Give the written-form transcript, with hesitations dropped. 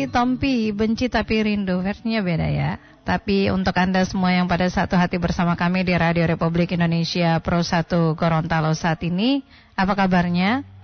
kasih Tompi, benci tapi rindu. Versinya beda ya. Tapi untuk Anda semua yang pada satu hati bersama kami di Radio Republik Indonesia Pro 1 Gorontalo saat ini, apa kabarnya?